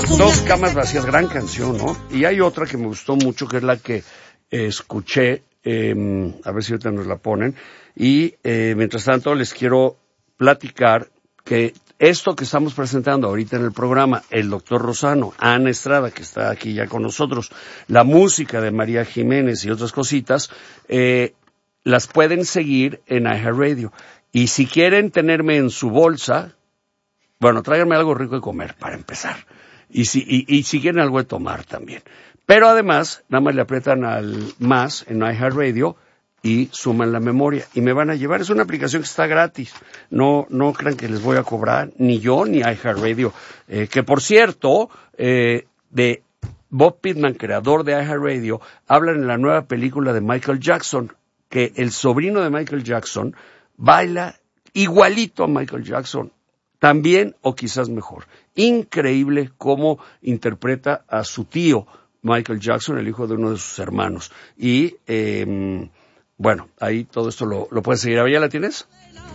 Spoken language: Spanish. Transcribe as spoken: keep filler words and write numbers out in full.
Dos camas vacías, gran canción, ¿no? Y hay otra que me gustó mucho, que es la que eh, escuché, eh, a ver si ahorita nos la ponen, y eh, mientras tanto les quiero platicar que esto que estamos presentando ahorita en el programa, el doctor Rosano, Ana Estrada, que está aquí ya con nosotros, la música de María Jiménez y otras cositas, eh, las pueden seguir en iHeartRadio. Y si quieren tenerme en su bolsa, bueno, tráiganme algo rico de comer, para empezar. Y si, y, y si quieren algo de tomar también. Pero además, nada más le aprietan al más en iHeartRadio y suman la memoria. Y me van a llevar. Es una aplicación que está gratis. No, no crean que les voy a cobrar, ni yo, ni iHeartRadio. Eh, que por cierto, eh, de Bob Pittman, creador de iHeartRadio, hablan en la nueva película de Michael Jackson, que el sobrino de Michael Jackson baila igualito a Michael Jackson. También, o quizás mejor. Increíble cómo interpreta a su tío Michael Jackson, el hijo de uno de sus hermanos. Y, eh, bueno, ahí todo esto lo, lo puedes seguir. ¿Ya la tienes?